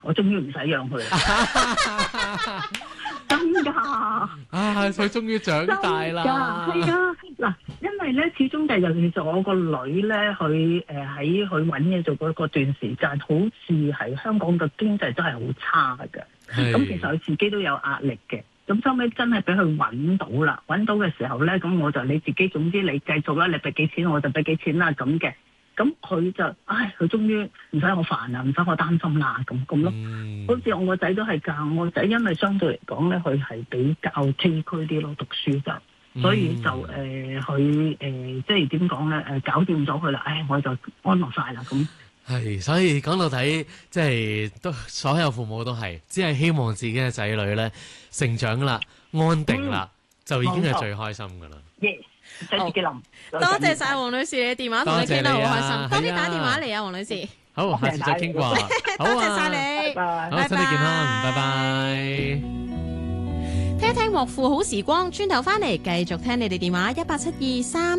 我終於唔使養佢啦。真㗎佢終於長大啦。 係啊，嗱，因為咧，始終尤其是我個女咧，佢喺佢揾嘢做嗰段時間，好似係香港嘅經濟都係好差嘅。咁其實佢自己都有壓力嘅。咁收尾真係俾佢揾到啦，揾到嘅時候咧，咁我就你自己，總之你繼續啦，你俾幾錢我就俾幾錢啦咁嘅。咁佢就，佢終於唔使我煩啦，唔使我擔心啦，咁咯。好似我個仔都係㗎，我個仔因為相對嚟講咧，佢係比較崎嶇啲咯，讀書就，所以就佢即係點講咧？搞掂咗佢啦，我就安樂晒啦咁。 係，所以講到底，即係都所有父母都係，只係希望自己嘅仔女咧成長啦、安定啦，就已經係最開心㗎啦。 唔使自己諗。 多謝晒黃女士，你嘅電話同你傾得好開心，多啲打電話嚟啊，黃女士。 好，下次再傾過。 多謝晒你， 好，身體健康，拜拜。 聽一聽樂父好時光，轉頭翻嚟繼續聽你哋電話187232。